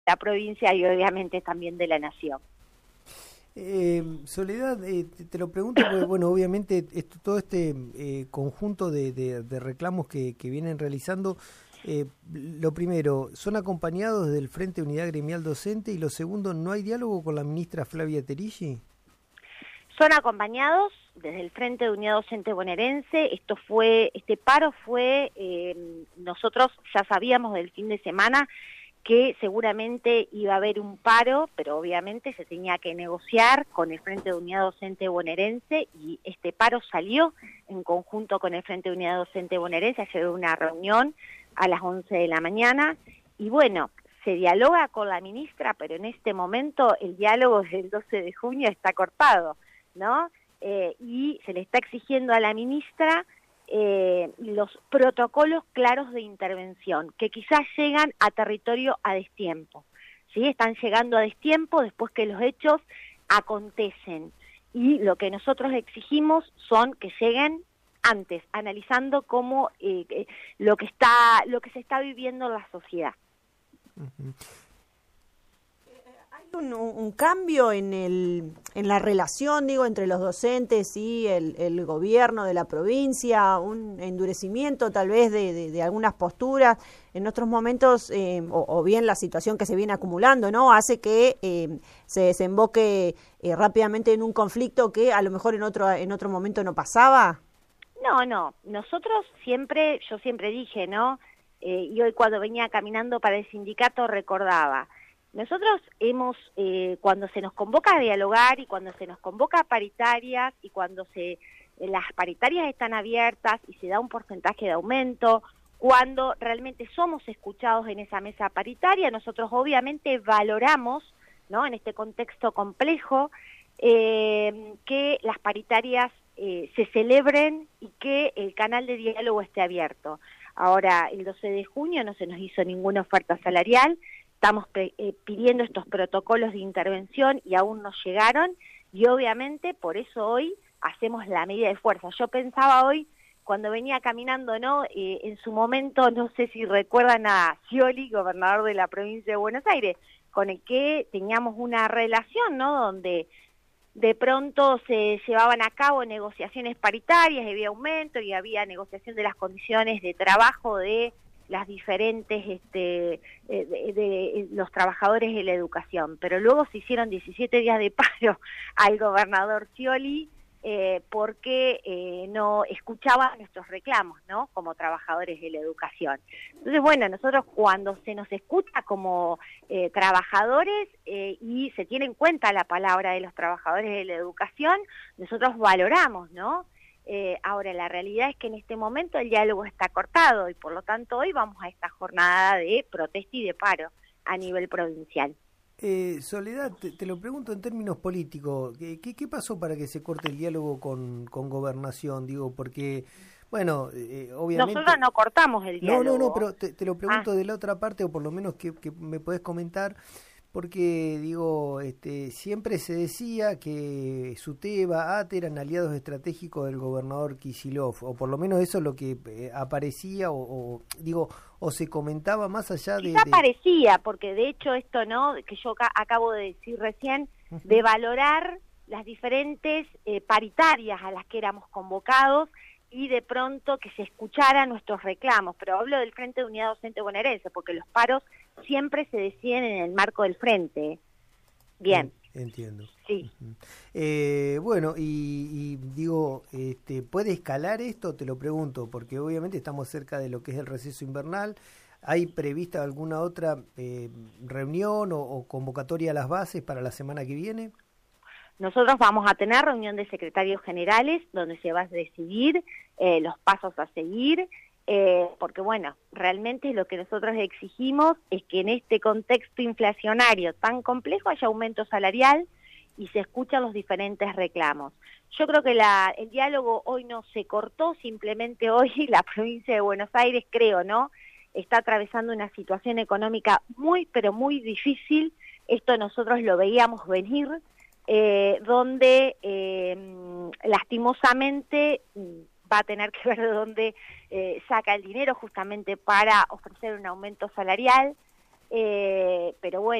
la provincia y obviamente también de la nación. Soledad, te lo pregunto porque, bueno, obviamente todo este conjunto de reclamos que vienen realizando, lo primero, ¿son acompañados del Frente Unidad Gremial Docente? Y lo segundo, ¿no hay diálogo con la ministra Flavia Terilli? Son acompañados desde el Frente de Unidad Docente Bonaerense. Este paro fue, nosotros ya sabíamos del fin de semana que seguramente iba a haber un paro, pero obviamente se tenía que negociar con el Frente de Unidad Docente Bonaerense y este paro salió en conjunto con el Frente de Unidad Docente Bonaerense. Ayer hubo una reunión a las 11 de la mañana y bueno, se dialoga con la ministra, pero en este momento el diálogo desde el 12 de junio está cortado, ¿no? Y se le está exigiendo a la ministra los protocolos claros de intervención, que quizás llegan a territorio a destiempo, ¿sí? Están llegando a destiempo después que los hechos acontecen, y lo que nosotros exigimos son que lleguen antes, analizando cómo lo que se está viviendo en la sociedad. Uh-huh. Un cambio en la relación, digo, entre los docentes y el gobierno de la provincia, un endurecimiento tal vez de algunas posturas en otros momentos, o bien la situación que se viene acumulando, ¿no? Hace que se desemboque rápidamente en un conflicto que a lo mejor en otro momento no pasaba. No, nosotros yo siempre dije, ¿no? Y hoy cuando venía caminando para el sindicato recordaba, nosotros cuando se nos convoca a dialogar y cuando se nos convoca a paritarias y cuando las paritarias están abiertas y se da un porcentaje de aumento, cuando realmente somos escuchados en esa mesa paritaria, nosotros obviamente valoramos, ¿no? En este contexto complejo, que las paritarias se celebren y que el canal de diálogo esté abierto. Ahora, el 12 de junio no se nos hizo ninguna oferta salarial. Estamos pidiendo estos protocolos de intervención y aún no llegaron, y obviamente por eso hoy hacemos la medida de fuerza. Yo pensaba hoy, cuando venía caminando, ¿no? En su momento, no sé si recuerdan a Scioli, gobernador de la provincia de Buenos Aires, con el que teníamos una relación, ¿no? Donde de pronto se llevaban a cabo negociaciones paritarias, había aumento y había negociación de las condiciones de trabajo de las diferentes de los trabajadores de la educación, pero luego se hicieron 17 días de paro al gobernador Scioli porque no escuchaba nuestros reclamos, ¿no? Como trabajadores de la educación. Entonces, bueno, nosotros cuando se nos escucha como trabajadores y se tiene en cuenta la palabra de los trabajadores de la educación, nosotros valoramos, ¿no? Ahora, la realidad es que en este momento el diálogo está cortado y por lo tanto hoy vamos a esta jornada de protesta y de paro a nivel provincial. Soledad, te lo pregunto en términos políticos, ¿qué pasó para que se corte el diálogo con Gobernación? Digo, porque, bueno, obviamente... Nosotros no cortamos el diálogo. No, pero te lo pregunto de la otra parte, o por lo menos que me podés comentar, porque, digo, siempre se decía que Suteba, ATE eran aliados estratégicos del gobernador Kicillof, o por lo menos eso es lo que aparecía, o se comentaba más allá de... Quizá parecía, porque de hecho esto, ¿no?, que yo acabo de decir recién, uh-huh, de valorar las diferentes paritarias a las que éramos convocados, y de pronto que se escucharan nuestros reclamos, pero hablo del Frente de Unidad Docente Bonaerense, porque los paros siempre se deciden en el marco del Frente. Bien. Entiendo. Sí. Uh-huh. Bueno, y digo, ¿puede escalar esto? Te lo pregunto, porque obviamente estamos cerca de lo que es el receso invernal. ¿Hay prevista alguna otra reunión o convocatoria a las bases para la semana que viene? Nosotros vamos a tener reunión de secretarios generales donde se va a decidir los pasos a seguir, porque bueno, realmente lo que nosotros exigimos es que en este contexto inflacionario tan complejo haya aumento salarial y se escuchan los diferentes reclamos. Yo creo que el diálogo hoy no se cortó, simplemente hoy la provincia de Buenos Aires, creo, ¿no?, está atravesando una situación económica muy, pero muy difícil. Esto nosotros lo veíamos venir, donde lastimosamente va a tener que ver de dónde saca el dinero justamente para ofrecer un aumento salarial. pero bueno.